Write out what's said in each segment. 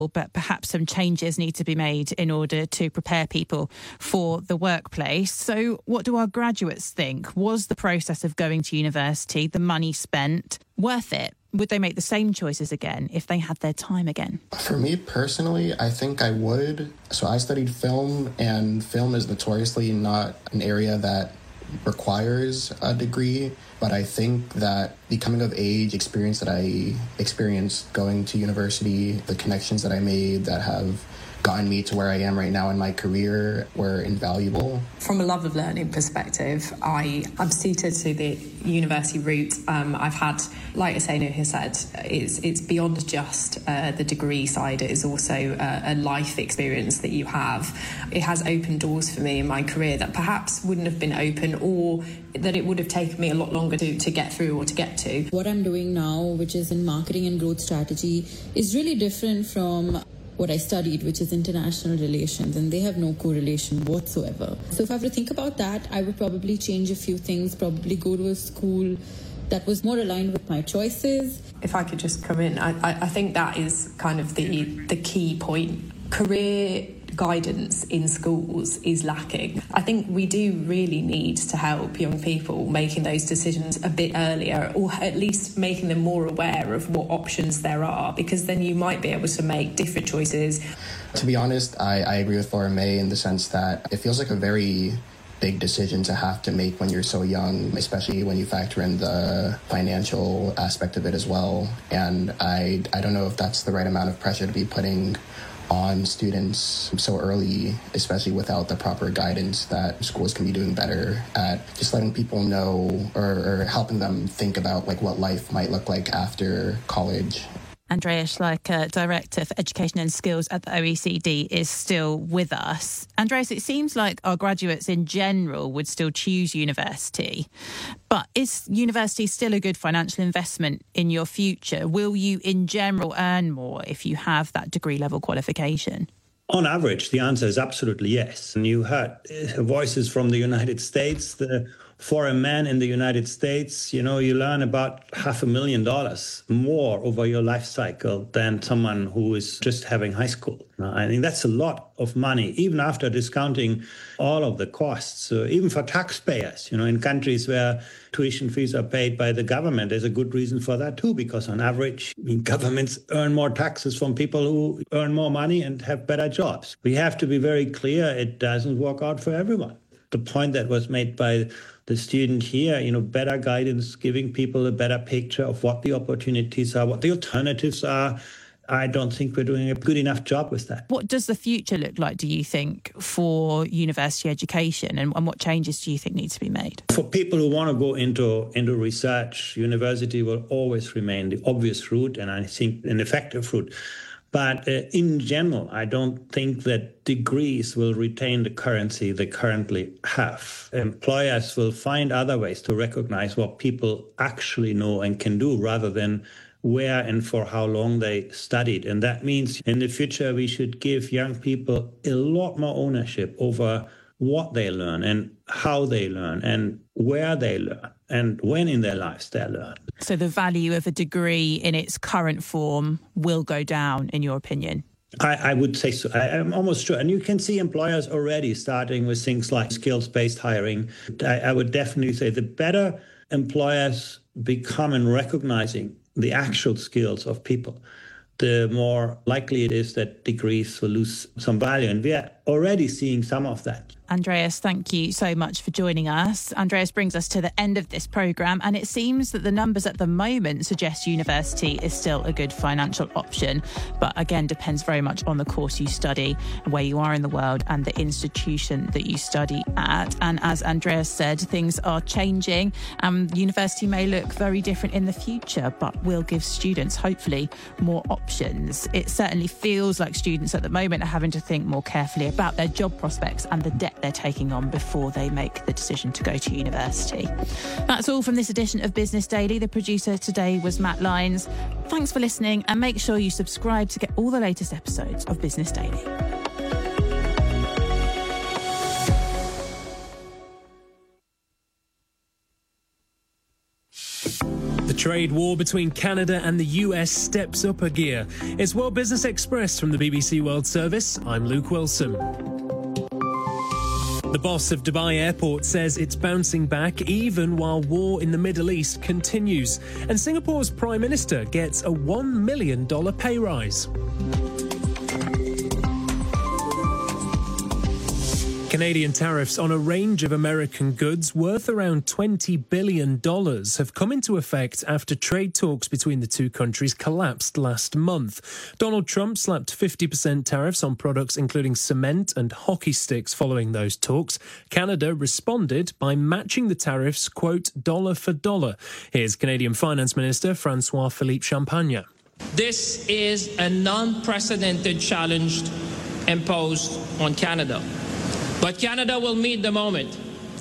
but perhaps some changes need to be made in order to prepare people for the workplace. So what do our graduates think? Was the process of going to university, the money spent, worth it? Would they make the same choices again if they had their time again? For me personally, I think I would. So I studied film, and film is notoriously not an area that requires a degree. But I think that the coming of age experience that I experienced going to university, the connections that I made that have gotten me to where I am right now in my career were invaluable. From a love of learning perspective, I'm suited to the university route. I've had, like Asenu has said, it's beyond just the degree side. It is also a life experience that you have. It has opened doors for me in my career that perhaps wouldn't have been open, or that it would have taken me a lot longer to get through or to get to. What I'm doing now, which is in marketing and growth strategy, is really different from what I studied, which is international relations, and they have no correlation whatsoever. So if I were to think about that, I would probably change a few things, probably go to a school that was more aligned with my choices. If I could just come in, I think that is kind of the key point. Career guidance in schools is lacking. I think we do really need to help young people making those decisions a bit earlier, or at least making them more aware of what options there are, because then you might be able to make different choices. To be honest, I agree with Laura May in the sense that it feels like a very big decision to have to make when you're so young, especially when you factor in the financial aspect of it as well. And I don't know if that's the right amount of pressure to be putting on students so early, especially without the proper guidance. That schools can be doing better at just letting people know or helping them think about like what life might look like after college. Andreas Schleicher, Director for Education and Skills at the OECD, is still with us. Andreas, it seems like our graduates in general would still choose university, but is university still a good financial investment in your future? Will you in general earn more if you have that degree level qualification? On average, the answer is absolutely yes. And you heard voices from the United States. For a man in the United States, you learn about $500,000 more over your life cycle than someone who is just having high school. I think that's a lot of money, even after discounting all of the costs. Even for taxpayers, in countries where tuition fees are paid by the government, there's a good reason for that too, because on average, governments earn more taxes from people who earn more money and have better jobs. We have to be very clear, it doesn't work out for everyone. The point that was made by the student here, better guidance, giving people a better picture of what the opportunities are, what the alternatives are. I don't think we're doing a good enough job with that. What does the future look like, do you think, for university education, and what changes do you think need to be made? For people who want to go into research, university will always remain the obvious route, and I think an effective route. But in general, I don't think that degrees will retain the currency they currently have. Employers will find other ways to recognize what people actually know and can do, rather than where and for how long they studied. And that means in the future, we should give young people a lot more ownership over what they learn and how they learn and where they learn and when in their lives they learn. So the value of a degree in its current form will go down, in your opinion? I would say so. I'm almost sure. And you can see employers already starting with things like skills-based hiring. I would definitely say the better employers become in recognizing the actual skills of people, the more likely it is that degrees will lose some value. And we are already seeing some of that. Andreas, thank you so much for joining us. Andreas brings us to the end of this programme, and it seems that the numbers at the moment suggest university is still a good financial option, but again, depends very much on the course you study, where you are in the world, and the institution that you study at. And as Andreas said, things are changing. University may look very different in the future, but will give students, hopefully, more options. It certainly feels like students at the moment are having to think more carefully about their job prospects and the debt they're taking on before they make the decision to go to university. That's all from this edition of Business Daily. The producer today was Matt Lyons. Thanks for listening, and make sure you subscribe to get all the latest episodes of Business Daily. The Trade war between Canada and the US steps up a gear. It's World Business Express from the BBC World Service. I'm Luke Wilson. The boss of Dubai Airport says it's bouncing back even while war in the Middle East continues. And Singapore's Prime Minister gets a $1 million pay rise. Canadian tariffs on a range of American goods worth around $20 billion have come into effect after trade talks between the two countries collapsed last month. Donald Trump slapped 50% tariffs on products including cement and hockey sticks following those talks. Canada responded by matching the tariffs, quote, dollar for dollar. Here's Canadian Finance Minister François-Philippe Champagne. This is an unprecedented challenge imposed on Canada. But Canada will meet the moment.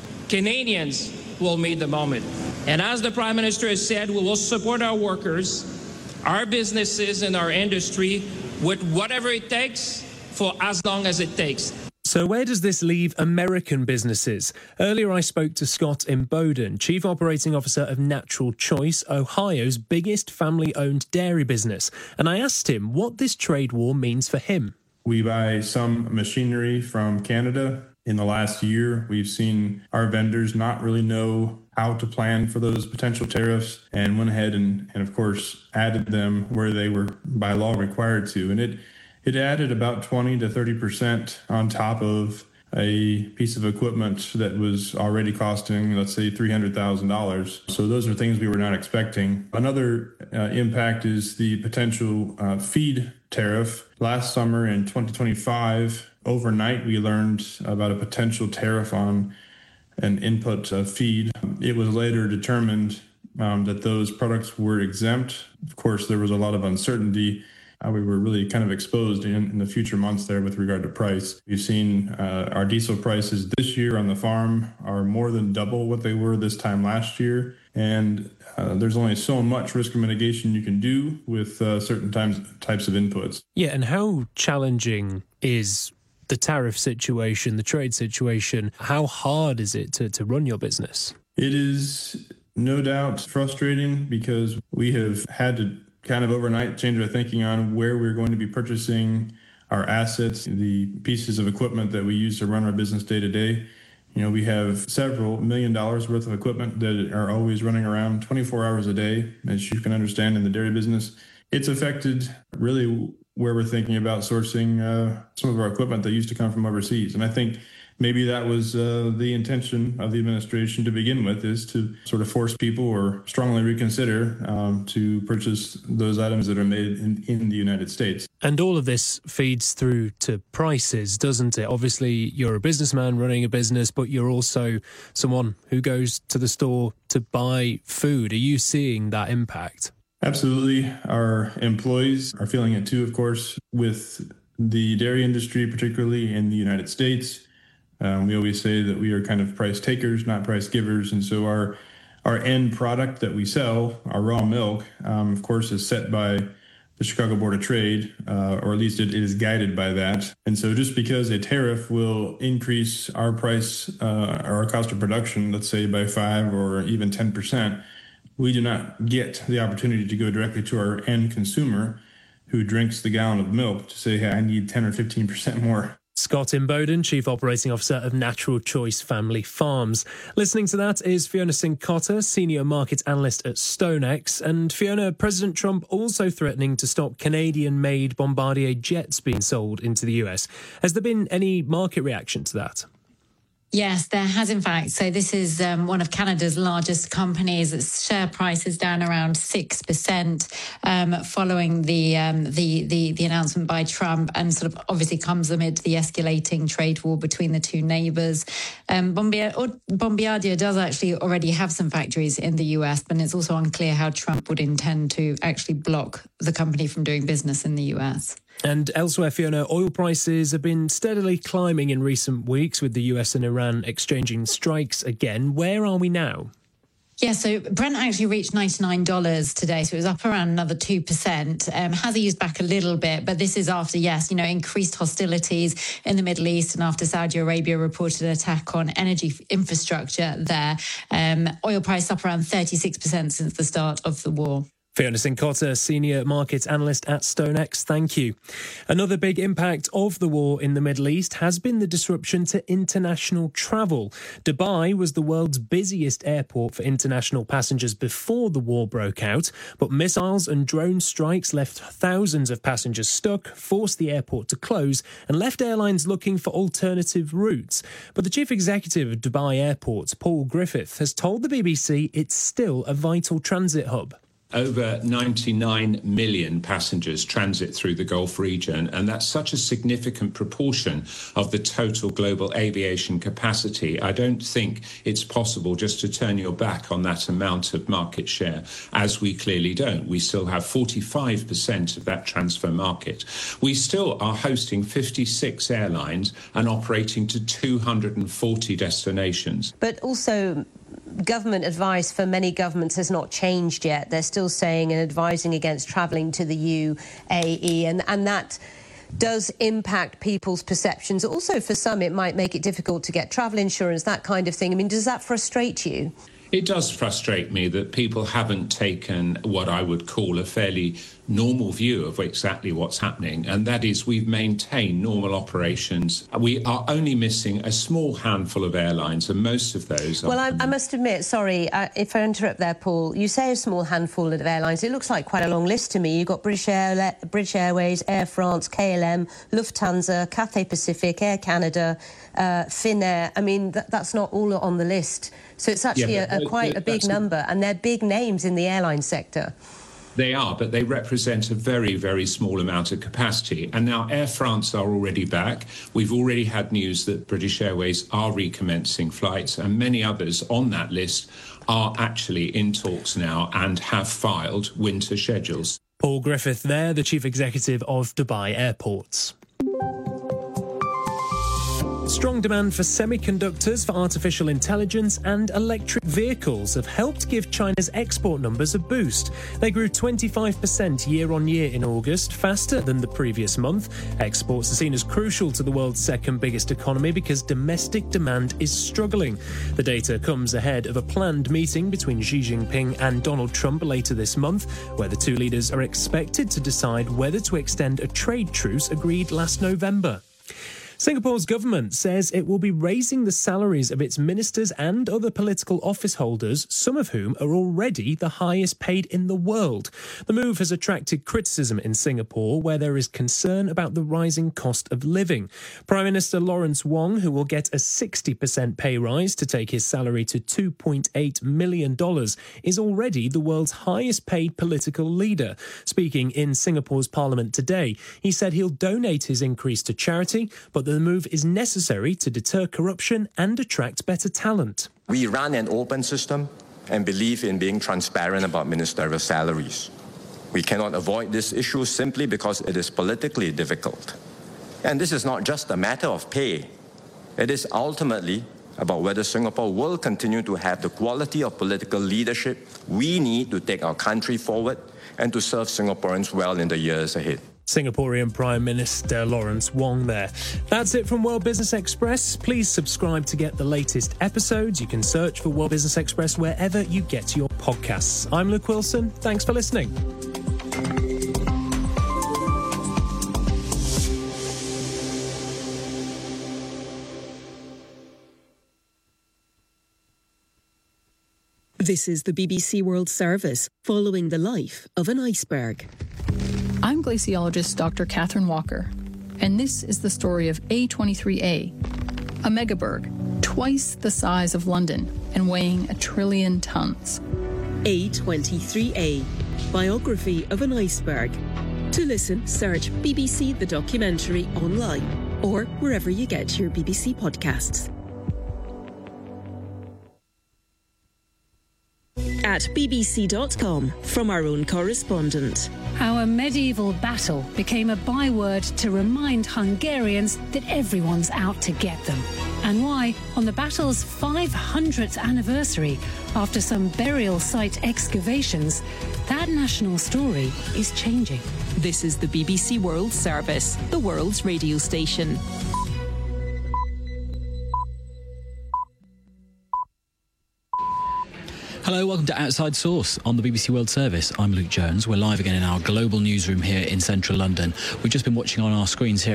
Canadians will meet the moment. And as the Prime Minister has said, we will support our workers, our businesses and our industry with whatever it takes for as long as it takes. So where does this leave American businesses? Earlier I spoke to Scott Imboden, Chief Operating Officer of Natural Choice, Ohio's biggest family-owned dairy business. And I asked him what this trade war means for him. We buy some machinery from Canada. In the last year, we've seen our vendors not really know how to plan for those potential tariffs and went ahead and of course, added them where they were by law required to. And it added about 20 to 30% on top of a piece of equipment that was already costing, let's say, $300,000. So those are things we were not expecting. Another impact is the potential feed tariff. Last summer in 2025, overnight, we learned about a potential tariff on an input feed. It was later determined that those products were exempt. Of course, there was a lot of uncertainty. We were really kind of exposed in the future months there with regard to price. We've seen our diesel prices this year on the farm are more than double what they were this time last year. And there's only so much risk mitigation you can do with certain types of inputs. Yeah, and how challenging is the tariff situation, the trade situation? How hard is it to run your business? It is no doubt frustrating because we have had to kind of overnight change our thinking on where we're going to be purchasing our assets, the pieces of equipment that we use to run our business day to day. You know, we have several $1 million worth of equipment that are always running around 24 hours a day, as you can understand in the dairy business. It's affected really where we're thinking about sourcing some of our equipment that used to come from overseas. And I think maybe that was the intention of the administration to begin with, is to sort of force people or strongly reconsider to purchase those items that are made in the United States. And all of this feeds through to prices, doesn't it? Obviously, you're a businessman running a business, but you're also someone who goes to the store to buy food. Are you seeing that impact? Absolutely. Our employees are feeling it too, of course, with the dairy industry, particularly in the United States. We always say that we are kind of price takers, not price givers. And so our end product that we sell, our raw milk, of course, is set by the Chicago Board of Trade, or at least it is guided by that. And so just because a tariff will increase our price or our cost of production, let's say by 5 or even 10%, we do not get the opportunity to go directly to our end consumer who drinks the gallon of milk to say, hey, I need 10 or 15% more. Scott Imboden, Chief Operating Officer of Natural Choice Family Farms. Listening to that is Fiona Cincotta, Senior Market Analyst at StoneX. And Fiona, President Trump also threatening to stop Canadian-made Bombardier jets being sold into the US. Has there been any market reaction to that? Yes, there has, in fact. So this is one of Canada's largest companies. Its share price is down around 6% following the announcement by Trump, and sort of obviously comes amid the escalating trade war between the two neighbours. Bombardier does actually already have some factories in the US, but it's also unclear how Trump would intend to actually block the company from doing business in the US. And elsewhere, Fiona, oil prices have been steadily climbing in recent weeks with the US and Iran exchanging strikes again. Where are we now? Yeah, so Brent actually reached $99 today, so it was up around another 2%. Has eased back a little bit, but this is after, increased hostilities in the Middle East and after Saudi Arabia reported an attack on energy infrastructure there. Oil price up around 36% since the start of the war. Fiona Cincotta, Senior Markets Analyst at StoneX, thank you. Another big impact of the war in the Middle East has been the disruption to international travel. Dubai was the world's busiest airport for international passengers before the war broke out, but missiles and drone strikes left thousands of passengers stuck, forced the airport to close, and left airlines looking for alternative routes. But the chief executive of Dubai Airports, Paul Griffith, has told the BBC it's still a vital transit hub. Over 99 million passengers transit through the Gulf region, and that's such a significant proportion of the total global aviation capacity. I don't think it's possible just to turn your back on that amount of market share, as we clearly don't. We still have 45% of that transfer market. We still are hosting 56 airlines and operating to 240 destinations. But also, government advice for many governments has not changed yet. They're still saying and advising against travelling to the UAE, and that does impact people's perceptions. Also, for some, it might make it difficult to get travel insurance, that kind of thing. I mean, does that frustrate you? It does frustrate me that people haven't taken what I would call a fairly normal view of exactly what's happening, and that is we've maintained normal operations. We are only missing a small handful of airlines, and most of those are... Well, I must admit, sorry, if I interrupt there, Paul, you say a small handful of airlines. It looks like quite a long list to me. You've got British Airways, Air France, KLM, Lufthansa, Cathay Pacific, Air Canada, Finnair. I mean, that's not all on the list. So it's actually quite a big number, and they're big names in the airline sector. They are, but they represent a very, very small amount of capacity. And now Air France are already back. We've already had news that British Airways are recommencing flights, and many others on that list are actually in talks now and have filed winter schedules. Paul Griffith there, the chief executive of Dubai Airports. Strong demand for semiconductors, for artificial intelligence and electric vehicles have helped give China's export numbers a boost. They grew 25% year-on-year in August, faster than the previous month. Exports are seen as crucial to the world's second biggest economy because domestic demand is struggling. The data comes ahead of a planned meeting between Xi Jinping and Donald Trump later this month, where the two leaders are expected to decide whether to extend a trade truce agreed last November. Singapore's government says it will be raising the salaries of its ministers and other political office holders, some of whom are already the highest paid in the world. The move has attracted criticism in Singapore, where there is concern about the rising cost of living. Prime Minister Lawrence Wong, who will get a 60% pay rise to take his salary to $2.8 million, is already the world's highest paid political leader. Speaking in Singapore's parliament today, he said he'll donate his increase to charity, but the move is necessary to deter corruption and attract better talent. We run an open system and believe in being transparent about ministerial salaries. We cannot avoid this issue simply because it is politically difficult. And this is not just a matter of pay. It is ultimately about whether Singapore will continue to have the quality of political leadership we need to take our country forward and to serve Singaporeans well in the years ahead. Singaporean Prime Minister Lawrence Wong there. That's it from World Business Express. Please subscribe to get the latest episodes. You can search for World Business Express wherever you get your podcasts. I'm Luke Wilson. Thanks for listening. This is the BBC World Service, following the life of an iceberg. I'm glaciologist Dr. Catherine Walker, and this is the story of A23A, a megaberg twice the size of London and weighing 1 trillion tons. A23A, biography of an iceberg. To listen, search BBC The Documentary online or wherever you get your BBC podcasts. at bbc.com from our own correspondent. How a medieval battle became a byword to remind Hungarians that everyone's out to get them. And why, on the battle's 500th anniversary, after some burial site excavations, that national story is changing. This is the BBC World Service, the world's radio station. Hello, welcome to Outside Source on the BBC World Service. I'm Luke Jones. We're live again in our global newsroom here in central London. We've just been watching on our screens here